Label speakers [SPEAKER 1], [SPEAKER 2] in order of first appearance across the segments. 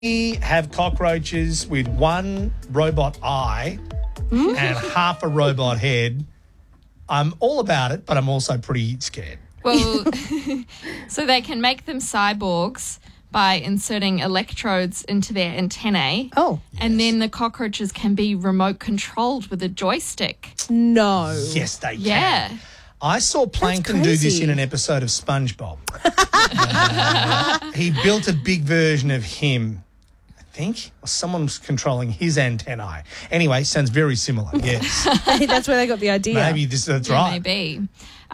[SPEAKER 1] We have cockroaches with one robot eye and half a robot head. I'm all about it, but I'm also pretty scared.
[SPEAKER 2] Well, so they can make them cyborgs by inserting electrodes into their antennae.
[SPEAKER 3] Oh.
[SPEAKER 2] And then the cockroaches can be remote controlled with a joystick.
[SPEAKER 3] No.
[SPEAKER 1] Yes, they can.
[SPEAKER 2] Yeah.
[SPEAKER 1] I saw Plankton do this
[SPEAKER 3] crazy.
[SPEAKER 1] in an episode of SpongeBob. He built a big version of him, I think, or someone was controlling his antennae. Anyway, sounds very similar, yes.
[SPEAKER 3] That's where they got the idea.
[SPEAKER 1] Maybe that's right.
[SPEAKER 2] Maybe.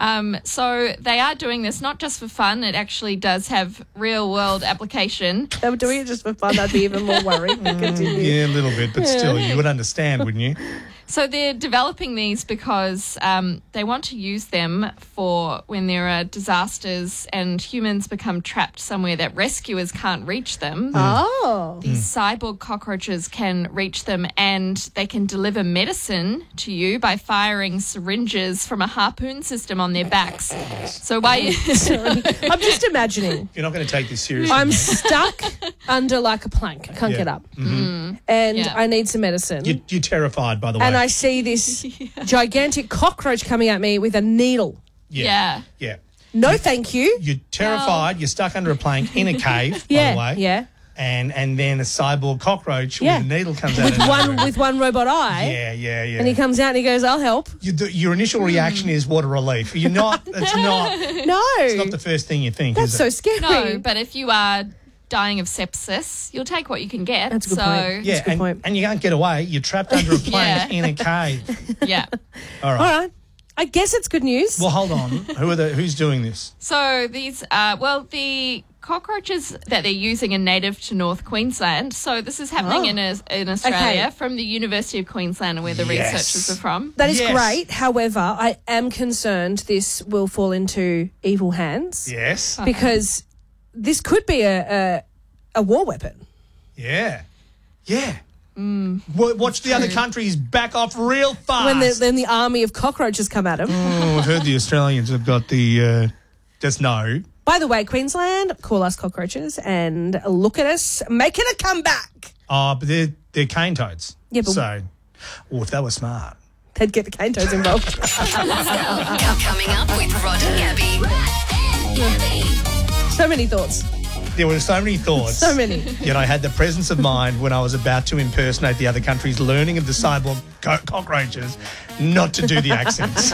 [SPEAKER 2] So they are doing this not just for fun. It actually does have real-world application.
[SPEAKER 3] They were doing it just for fun. I'd be even more worried. Continue.
[SPEAKER 1] Yeah, a little bit, but still, you would understand, wouldn't you?
[SPEAKER 2] So they're developing these because they want to use them for when there are disasters and humans become trapped somewhere that rescuers can't reach them.
[SPEAKER 3] Oh.
[SPEAKER 2] These cyborg cockroaches can reach them and they can deliver medicine to you by firing syringes from a harpoon system on their backs. So why...
[SPEAKER 3] Sorry. I'm just imagining.
[SPEAKER 1] You're not going to take this seriously.
[SPEAKER 3] I'm
[SPEAKER 1] mate.
[SPEAKER 3] stuck under like a plank. I can't get up. And
[SPEAKER 2] Yeah.
[SPEAKER 3] I need some medicine.
[SPEAKER 1] You're terrified, by the way.
[SPEAKER 3] And I see this gigantic cockroach coming at me with a needle.
[SPEAKER 2] Yeah.
[SPEAKER 1] Yeah.
[SPEAKER 3] No, thank you.
[SPEAKER 1] You're terrified. You're stuck under a plank in a cave,
[SPEAKER 3] Yeah,
[SPEAKER 1] by the way.
[SPEAKER 3] yeah.
[SPEAKER 1] And then a cyborg cockroach
[SPEAKER 3] Yeah.
[SPEAKER 1] with a needle comes out.
[SPEAKER 3] With one robot eye.
[SPEAKER 1] Yeah.
[SPEAKER 3] And he comes out and he goes, I'll help.
[SPEAKER 1] Your initial reaction is what a relief. You're not. It's
[SPEAKER 3] No.
[SPEAKER 1] not the first thing you think.
[SPEAKER 3] That's
[SPEAKER 1] is
[SPEAKER 3] so
[SPEAKER 1] it?
[SPEAKER 3] scary.
[SPEAKER 2] No, but if you are dying of sepsis, you'll take what you can get.
[SPEAKER 3] That's a good point.
[SPEAKER 1] Yeah,
[SPEAKER 3] That's a good point.
[SPEAKER 1] and you can't get away. You're trapped under a plank in a cave.
[SPEAKER 2] Yeah.
[SPEAKER 1] All right.
[SPEAKER 3] All right. I guess it's good news.
[SPEAKER 1] Well, hold on. Who's doing this?
[SPEAKER 2] So these, the cockroaches that they're using are native to North Queensland. So this is happening in Australia
[SPEAKER 3] Okay.
[SPEAKER 2] from the University of Queensland, where the
[SPEAKER 1] Yes.
[SPEAKER 2] researchers are from.
[SPEAKER 3] That is
[SPEAKER 1] Yes.
[SPEAKER 3] great. However, I am concerned this will fall into evil hands
[SPEAKER 1] Yes.
[SPEAKER 3] because this could be a war weapon.
[SPEAKER 1] Yeah. Yeah. Watch the other countries back off real fast.
[SPEAKER 3] When the army of cockroaches come at them.
[SPEAKER 1] I've heard the Australians have got the just no.
[SPEAKER 3] By the way, Queensland, call us cockroaches and look at us making a comeback.
[SPEAKER 1] Oh, but they're cane toads.
[SPEAKER 3] Yeah, but-
[SPEAKER 1] so, if they were smart.
[SPEAKER 3] They'd get the cane toads involved.
[SPEAKER 4] Coming up with Rod and Gabby.
[SPEAKER 3] So many thoughts.
[SPEAKER 1] There were so many thoughts.
[SPEAKER 3] So many.
[SPEAKER 1] Yet I had the presence of mind when I was about to impersonate the other countries, learning of the cyborg cockroaches, not to do the accents.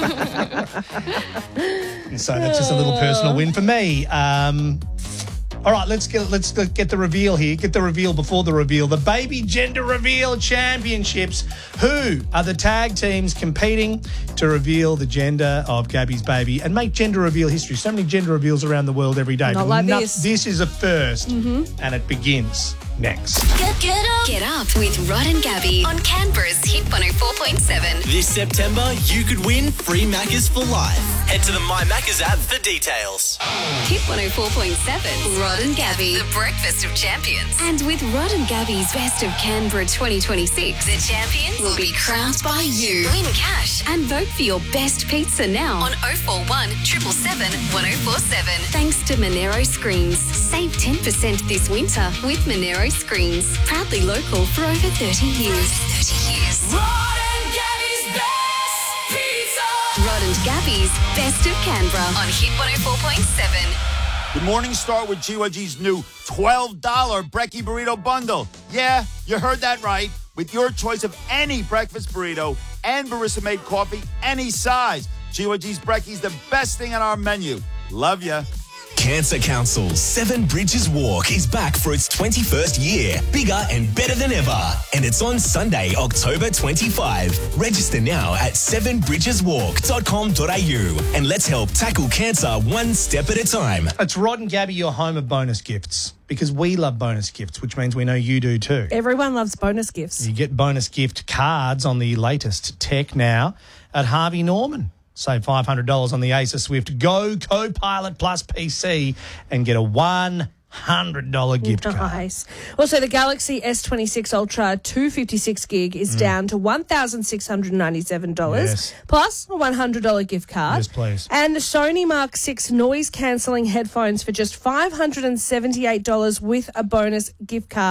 [SPEAKER 1] And so that's just a little personal win for me. All right, let's get the reveal here. Get the reveal before the reveal. The Baby Gender Reveal Championships. Who are the tag teams competing to reveal the gender of Gabby's baby and make gender reveal history? So many gender reveals around the world every day.
[SPEAKER 3] Not
[SPEAKER 1] but
[SPEAKER 3] like this.
[SPEAKER 1] This is a first, and it begins next.
[SPEAKER 4] Get up with Rod and Gabby on Canberra's Hit 104.7.
[SPEAKER 5] This September, you could win free Maccas for life. Head to the My Maccas app for details.
[SPEAKER 4] Hit 104.7. Rod and Gabby, the breakfast of champions. And with Rod and Gabby's Best of Canberra 2026, the champions will be crowned by you. Win cash and vote for your best pizza now on 041 777 1047. Thanks to Monero Screens. Save 10% this winter with Monero Screens. Proudly local for over 30 years. Rod and Gabby's Best of Canberra on Hit 104.7.
[SPEAKER 6] Good morning, start with GYG's new $12 Brekkie Burrito Bundle. Yeah, you heard that right. With your choice of any breakfast burrito and barista-made coffee, any size. GYG's Brekkie's the best thing on our menu. Love ya.
[SPEAKER 5] Cancer Council's Seven Bridges Walk is back for its 21st year, bigger and better than ever. And it's on Sunday, October 25. Register now at sevenbridgeswalk.com.au and let's help tackle cancer one step at a time.
[SPEAKER 1] It's Rod and Gabby, your home of bonus gifts, because we love bonus gifts, which means we know you do too.
[SPEAKER 3] Everyone loves bonus gifts.
[SPEAKER 1] You get bonus gift cards on the latest tech now at Harvey Norman. Save $500 on the Acer Swift Go Copilot Plus PC and get a $100 $100 gift card.
[SPEAKER 3] Nice. Also, the Galaxy S26 Ultra 256 gig is down to $1,697
[SPEAKER 1] Yes.
[SPEAKER 3] plus a $100 gift card.
[SPEAKER 1] Yes, please.
[SPEAKER 3] And the Sony Mark 6 noise cancelling headphones for just $578 with a bonus gift card.